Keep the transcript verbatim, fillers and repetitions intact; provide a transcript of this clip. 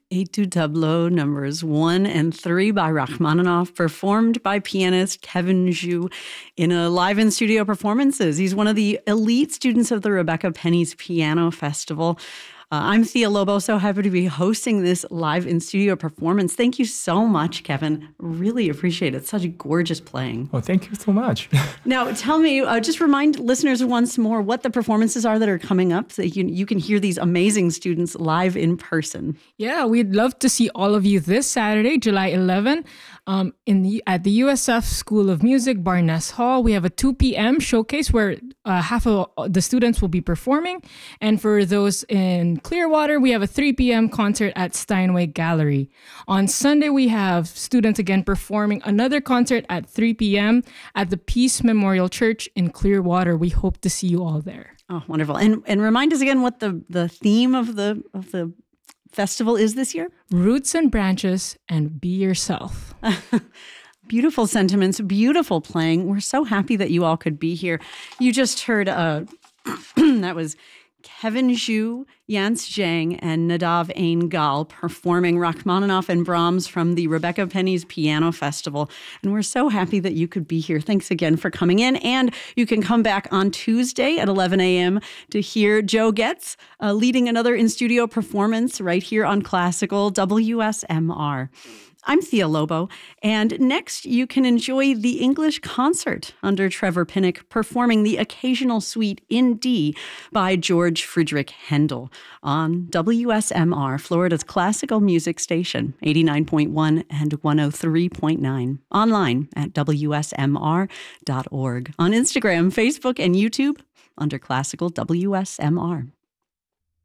Etude Tableau numbers one and three by Rachmaninoff, performed by pianist Kevin Zhu in a live in studio performances. He's one of the elite students of the Rebecca Penny's Piano Festival. Uh, I'm Thea Lobo, so happy to be hosting this live in studio performance. Thank you so much, Kevin. Really appreciate it. Such a gorgeous playing. Oh, thank you so much. Now, tell me, uh, just remind listeners once more what the performances are that are coming up so that you, you can hear these amazing students live in person. Yeah, we'd love to see all of you this Saturday, July eleventh, um, in the, at the U S F School of Music, Barnes Hall. We have a two p.m. showcase where uh, half of the students will be performing. And for those in Clearwater, we have a three p.m. concert at Steinway Gallery. On Sunday, we have students again performing another concert at three p.m. at the Peace Memorial Church in Clearwater. We hope to see you all there. Oh, wonderful. And and remind us again what the, the theme of the of the festival is this year? Roots and branches and be yourself. Beautiful sentiments, beautiful playing. We're so happy that you all could be here. You just heard, uh, that was Kevin Zhu, Yance Zhang, and Nadav Ain Gal performing Rachmaninoff and Brahms from the Rebecca Penny's Piano Festival. And we're so happy that you could be here. Thanks again for coming in. And you can come back on Tuesday at eleven a.m. to hear Joe Getz uh, leading another in-studio performance right here on Classical W S M R. I'm Thea Lobo, and next you can enjoy the English Concert under Trevor Pinnock performing the Occasional Suite in D by George Friedrich Handel on W S M R, Florida's classical music station, eighty-nine point one and one oh three point nine, online at W S M R dot org, on Instagram, Facebook, and YouTube under Classical W S M R.